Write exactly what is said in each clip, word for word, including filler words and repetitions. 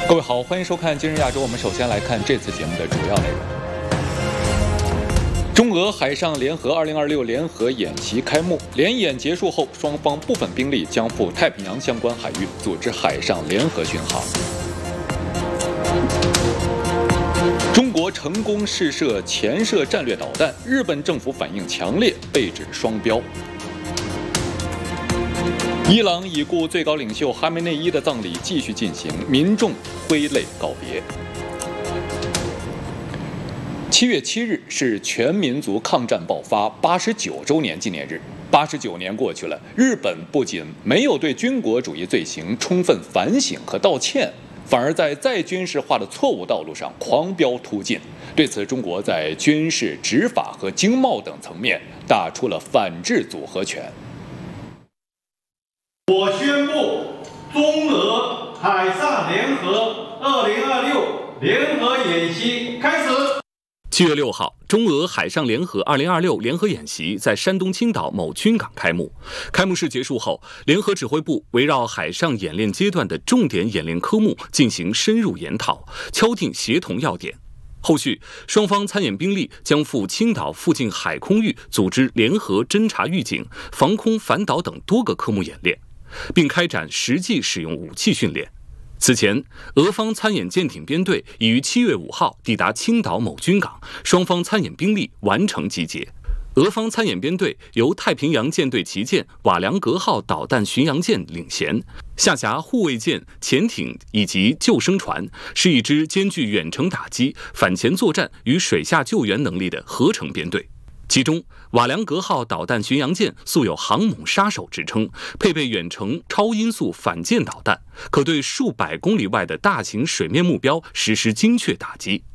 各位好，欢迎收看《今日亚洲》。我们首先来看这次节目的主要内容。中俄海上联合二零二六联合演习开幕，联演结束后，双方部分兵力将赴太平洋相关海域组织海上联合巡航。中国成功试射潜射战略导弹，日本政府反应强烈，被指双标。伊朗已故最高领袖哈梅内伊的葬礼继续进行，民众挥泪告别。七月七日是全民族抗战爆发八十九周年纪念日。八十九年过去了，日本不仅没有对军国主义罪行充分反省和道歉，反而在再军事化的错误道路上狂飙突进。对此，中国在军事、执法和经贸等层面打出了反制组合拳。 我宣布，中俄海上联合二零二六联合演习开始。 七月六号，中俄海上联合二零二六联合演习在山东青岛某军港开幕。开幕式结束后，联合指挥部围绕海上演练阶段的重点演练科目进行深入研讨，敲定协同要点。后续，双方参演兵力将赴青岛附近海空域组织联合侦察预警、防空反导等多个科目演练，并开展实际使用武器训练。此前，俄方参演舰艇编队已于七月五号抵达青岛某军港，双方参演兵力完成集结。俄方参演编队由太平洋舰队旗舰瓦良格号导弹巡洋舰领衔，下辖护卫舰、潜艇以及救生船，是一支兼具远程打击、反潜作战与水下救援能力的合成编队。其中，瓦良格号导弹巡洋舰素有航母杀手之称，配备远程超音速反舰导弹，可对数百公里外的大型水面目标实施精确打击。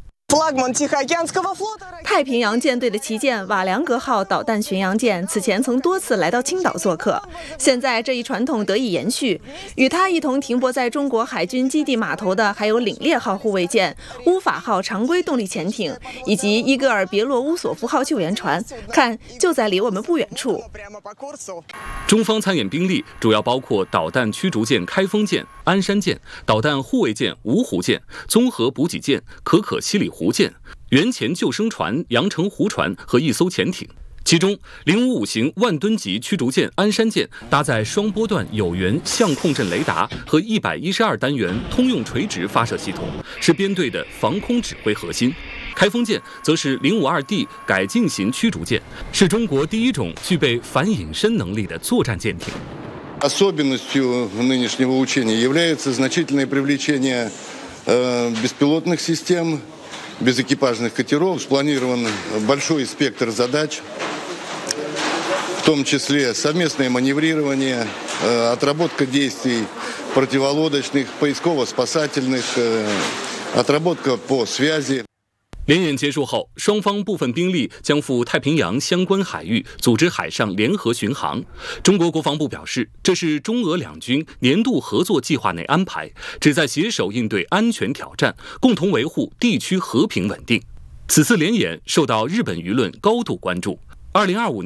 太平洋舰队的旗舰瓦良格号导弹巡洋舰此前曾多次来到青岛做客，现在这一传统得以延续。与它一同停泊在中国海军基地码头的还有领烈号护卫舰、乌法号常规动力潜艇以及伊戈尔别洛乌索夫号救援船，看就在离我们不远处。 中方参演兵力主要包括导弹驱逐舰开封舰、鞍山舰、导弹护卫舰芜湖舰、综合补给舰可可西里湖舰、原潜救生船阳澄湖船和一艘潜艇。其中，零五五型万吨级驱逐舰鞍山舰搭载双波段有源相控阵雷达和一百一十二单元通用垂直发射系统，是编队的防空指挥核心。开封舰则是零五二 D 改进型驱逐舰，是中国第一种具备反隐身能力的作战舰艇。 Особенностью нынешнего учения является значительное привлечение э, беспилотных систем, безэкипажных катеров. Спланирован большой спектр задач, в том числе совместное маневрирование, э, отработка действий противолодочных, поисково-спасательных, э, отработка по связи. 联演结束后，双方部分兵力将赴太平洋相关海域组织海上联合巡航。中国国防部表示，这是中俄两军年度合作计划内安排，旨在携手应对安全挑战，共同维护地区和平稳定。此次联演受到日本舆论高度关注。二零二五年